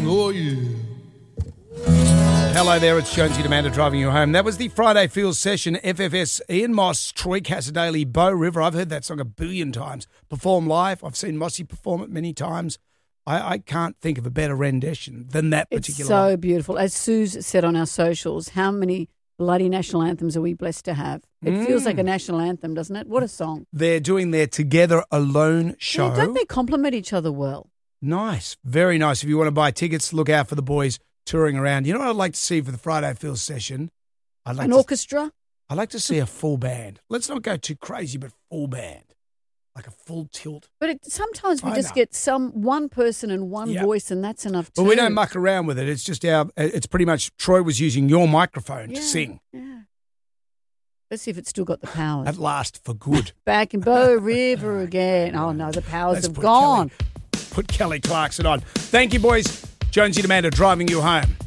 Oh, yeah. Hello there, it's Jonesy and Amanda driving you home. That was the Friday Feels session. FFS, Ian Moss, Troy Cassadaly, Bo River. I've heard that song a billion times. Perform live. I've seen Mossy perform it many times. I can't think of a better rendition than that particular It's so one. beautiful. As Suze said on our socials, how many bloody national anthems are we blessed to have? It feels like a national anthem, doesn't it? What a song. They're doing their Together Alone show. Yeah, don't they complement each other well? Nice. Very nice. If you want to buy tickets, look out for the boys touring around. You know what I'd like to see for the Friday Feels session? An orchestra? I'd like to see a full band. Let's not go too crazy, but full band. Like a full tilt. But sometimes we I just know. get one person and one Yep. voice, and that's enough too. But we don't muck around with it. It's just it's pretty much Troy was using your microphone to sing. Yeah. Let's see if it's still got the powers. At last, for good. Back in Bow River again. Oh, no, the powers Let's have put gone. Put Kelly Clarkson on. Thank you, boys. Jonesy and Amanda driving you home.